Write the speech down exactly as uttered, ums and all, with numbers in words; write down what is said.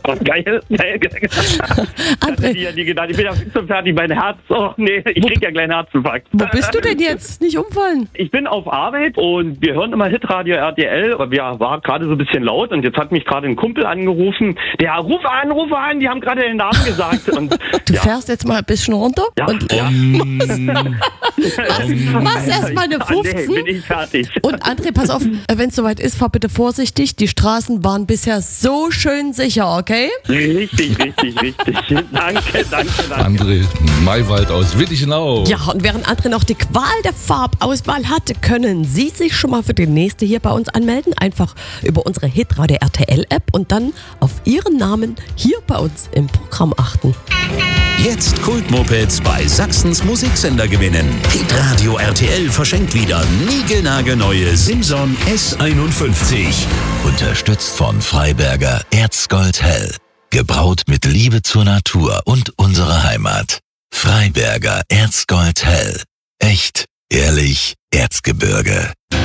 Geil, geil, geil. André, Die, die gedacht, ich bin ja fix und fertig, mein Herz, oh nee, ich Wo- krieg ja gleich einen Herzinfarkt. wo bist du denn jetzt? Nicht umfallen. Ich bin auf Arbeit und wir hören immer Hitradio R T L, aber wir waren gerade so ein bisschen laut und jetzt hat mich gerade ein Kumpel angerufen, der, ruf an, ruf an, die haben gerade den Namen gesagt. Und, Du ja, fährst jetzt mal ein bisschen runter ja, und ja. machst erst mal eine Ja, nee, fünfzehn. bin ich fertig. Und André, pass auf, wenn es soweit ist, fahr bitte vorsichtig. Die Straßen waren bisher so schön sicher, okay? Richtig, richtig, richtig. Danke, danke, danke. André Maywald aus Wittichenau. Ja, und während André noch die Qual der Farbauswahl hat, können Sie sich schon mal für die nächste hier bei uns anmelden. Einfach über unsere Hitradio R T L-App und dann auf Ihren Namen hier bei uns im Programm achten. Jetzt Kultmopeds bei Sachsens Musiksender gewinnen. Hitradio R T L verschenkt wieder niegelnagelneue Simson S einundfünfzig. Unterstützt von Freiberger Erzgold Hell. Gebraut mit Liebe zur Natur und unserer Heimat. Freiberger Erzgold Hell. Echt, ehrlich, Erzgebirge.